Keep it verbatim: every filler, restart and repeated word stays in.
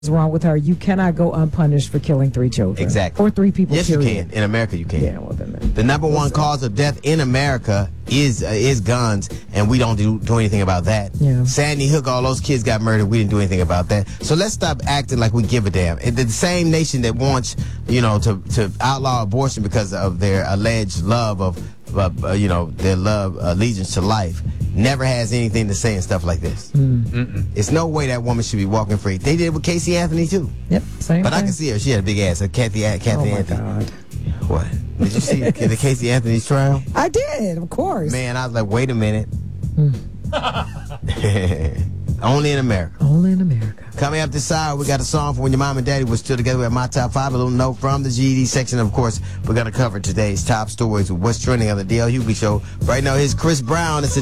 wrong with her. You cannot go unpunished for killing three children. Exactly. Or three people. Yes, period. you can. In America, you can. Yeah, well, then, the number one cause of death in America is uh, is guns, and we don't do, do anything about that. Yeah. Sandy Hook, all those kids got murdered. We didn't do anything about that. So let's stop acting like we give a damn. And the same nation that wants, you know, to, to outlaw abortion because of their alleged love of, of uh, you know, their love, allegiance to life, never has anything to say and stuff like this. Mm. It's no way that woman should be walking free. They did it with Casey Anthony too. Yep, same But thing. I can see her. She had a big ass. Uh, Kathy, uh, Kathy Oh my Anthony. God. What? Did you see the, the Casey Anthony's trial? I did, of course. Man, I was like, wait a minute. Only in America. Only in America. Coming up this side, we got a song for when your mom and daddy were still together. We have my top five, a little note from the G E D section. Of course, we're going to cover today's top stories with what's trending on the D L Hughley Show. Right now, here's Chris Brown. It's a